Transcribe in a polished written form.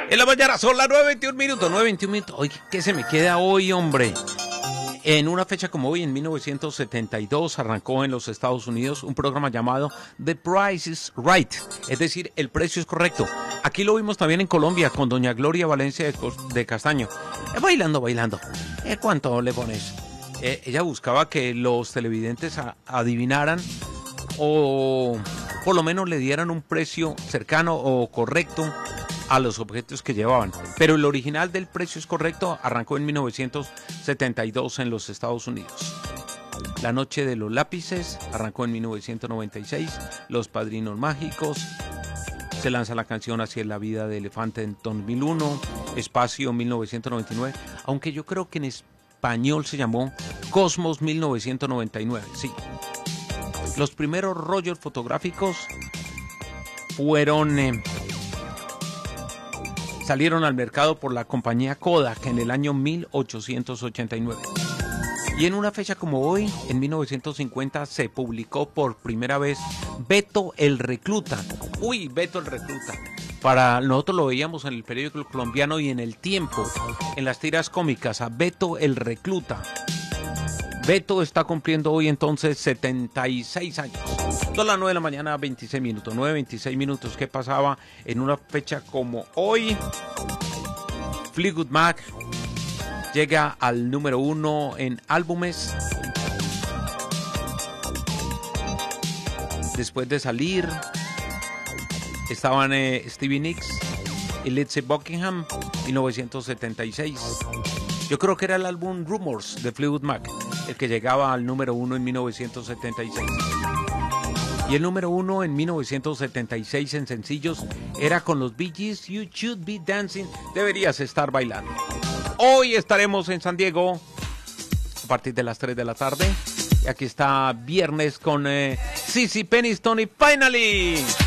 En la mañana son las 9:21 9:21. Oye, ¿qué se me queda hoy, hombre? En una fecha como hoy, en 1972, arrancó en los Estados Unidos un programa llamado The Price is Right, es decir, el precio es correcto. Aquí lo vimos también en Colombia con doña Gloria Valencia de Castaño. Bailando. ¿Cuánto le pones? Ella buscaba que los televidentes adivinaran o por lo menos le dieran un precio cercano o correcto a los objetos que llevaban. Pero el original del precio es correcto arrancó en 1972 en los Estados Unidos. La noche de los lápices arrancó en 1996. Los Padrinos Mágicos. Se lanza la canción Hacia la vida de elefante en 2001. Espacio 1999. Aunque yo creo que en español se llamó Cosmos 1999. Sí. Los primeros rollos fotográficos salieron al mercado por la compañía Kodak en el año 1889. Y en una fecha como hoy, en 1950, se publicó por primera vez Beto el Recluta. Uy, Beto el Recluta. Nosotros lo veíamos en el periódico colombiano y en El Tiempo, en las tiras cómicas, a Beto el Recluta. Beto está cumpliendo hoy entonces 76 años. Son las 9 de la mañana, 26 minutos. 9:26 minutos. ¿Qué pasaba en una fecha como hoy? Fleetwood Mac llega al número 1 en álbumes. Después de salir, estaban Stevie Nicks y Lindsey Buckingham, 1976. Yo creo que era el álbum Rumors de Fleetwood Mac, el que llegaba al número 1 en 1976. Y el número 1 en 1976 en sencillos era con los Bee Gees, You Should Be Dancing, deberías estar bailando. Hoy estaremos en San Diego a partir de las 3 de la tarde. Y aquí está Viernes con Sissy Peniston y Finally.